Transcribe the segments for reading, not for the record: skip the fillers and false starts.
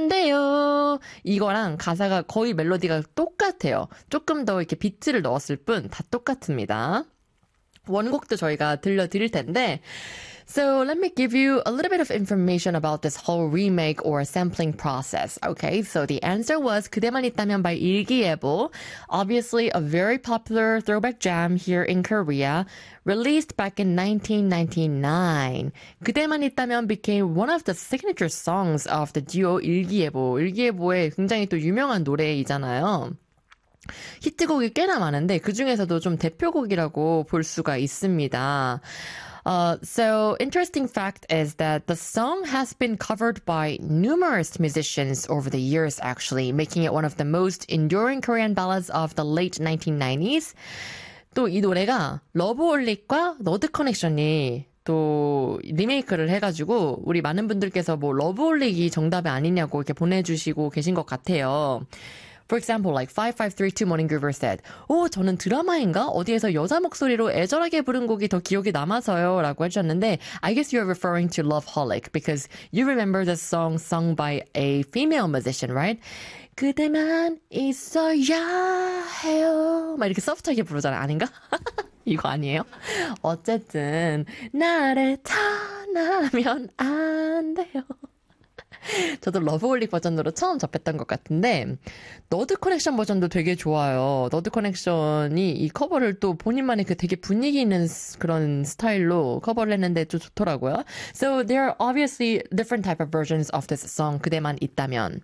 안돼요. 이거랑 가사가 거의 멜로디가 똑같아요. 조금 더 이렇게 비트를 넣었을 뿐 다 똑같습니다. 원곡도 저희가 들려드릴 텐데 So let me give you a little bit of information about this whole remake or sampling process. Okay, so the answer was 그대만 있다면 by 일기예보. Obviously a very popular throwback jam here in Korea, released back in 1999. 그대만 있다면 became one of the signature songs of the duo 일기예보. 일기예보의 굉장히 또 유명한 노래이잖아요. 히트곡이 꽤나 많은데 그 중에서도 좀 대표곡이라고 볼 수가 있습니다. So interesting fact is that the song has been covered by numerous musicians over the years actually, making it one of the most enduring Korean ballads of the late 1990s. 또 이 노래가 러브홀릭과 너드 커넥션이 또 리메이크를 해가지고 우리 많은 분들께서 뭐 러브홀릭이 정답이 아니냐고 이렇게 보내주시고 계신 것 같아요. For example, like 5532 Morning Groover said, 저는 드라마인가? 어디에서 여자 목소리로 애절하게 부른 곡이 더 기억에 남아서요. 라고 해주셨는데, I guess you're referring to Loveholic because you remember the song sung by a female musician, right? 그대만 있어야 해요. 막 이렇게 소프트하게 부르잖아. 아닌가? 이거 아니에요? 어쨌든, 나를 떠나면 안 돼요. 저도 러브홀릭 버전으로 처음 접했던 것 같은데 너드 커넥션 버전도 되게 좋아요. 너드 커넥션이 이 커버를 또 본인만의 그 되게 분위기 있는 그런 스타일로 커버를 했는데 좀 좋더라고요. So there are obviously different type of versions of this song 그대만 있다면.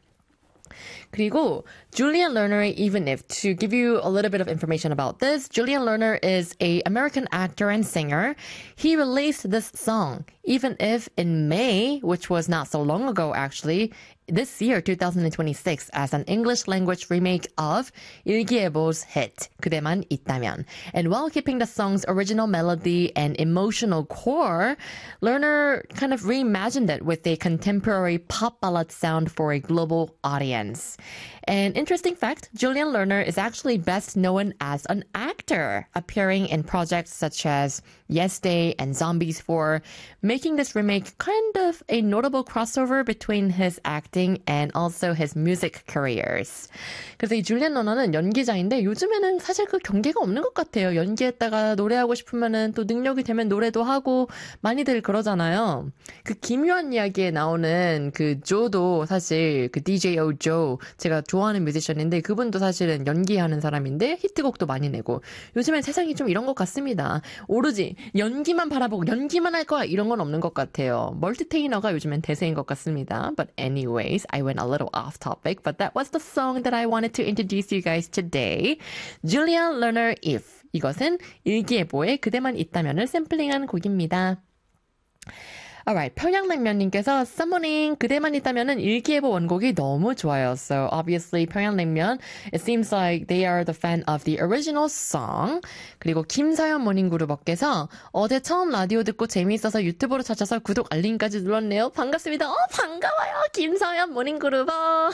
그리고 Julian Lerner, even if to give you a little bit of information about this, Julian Lerner is an American actor and singer. He released this song, even if in May, which was not so long ago actually, this year, 2026, as an English language remake of 일기예보's hit, 그대만 있다면. And while keeping the song's original melody and emotional core, Lerner kind of reimagined it with a contemporary pop ballad sound for a global audience. An interesting fact, Julian Lerner is actually best known as an actor, appearing in projects such as Yes Day and Zombies 4, making this remake kind of a notable crossover between his acting and also his music careers. 그래서 이 줄리안 러너는 연기자인데 요즘에는 사실 그 경계가 없는 것 같아요. 연기했다가 노래하고 싶으면은 또 능력이 되면 노래도 하고 많이들 그러잖아요. 그 기묘한 이야기에 나오는 그 조도 사실 그 DJ 조 제가 좋아하는 뮤지션인데 그분도 사실은 연기하는 사람인데 히트곡도 많이 내고 요즘엔 세상이 좀 이런 것 같습니다. 오로지 연기만 바라보고 연기만 할 거야 이런 건 없는 것 같아요. 멀티테이너가 요즘엔 대세인 것 같습니다. But anyways, I went a little off topic, but that was the song that I wanted to introduce you guys today. Julian Lerner, If. 이것은 일기예보의 그대만 있다면을 샘플링한 곡입니다. Alright, 평양냉면님께서 썸머닝 그대만 있다면은 일기예보 원곡이 너무 좋아요. So obviously 평양냉면, it seems like they are the fan of the original song. 그리고 김사연 모닝그룹업께서 어제 처음 라디오 듣고 재미있어서 유튜브로 찾아서 구독 알림까지 눌렀네요. 반갑습니다. 반가워요. 김사연 모닝그룹업.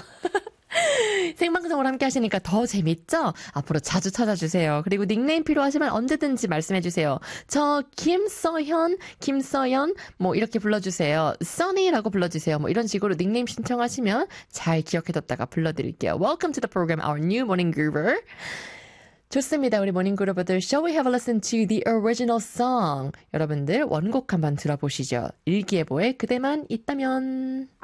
생방송을 함께 하시니까 더 재밌죠? 앞으로 자주 찾아주세요. 그리고 닉네임 필요하시면 언제든지 말씀해주세요. 저 김서연 뭐 이렇게 불러주세요. 써니라고 불러주세요. 뭐 이런 식으로 닉네임 신청하시면 잘 기억해뒀다가 불러드릴게요. Welcome to the program, our new morning groover. 좋습니다. 우리 모닝그루버들, shall we have a listen to the original song? 여러분들 원곡 한번 들어보시죠. 일기예보의 그대만 있다면.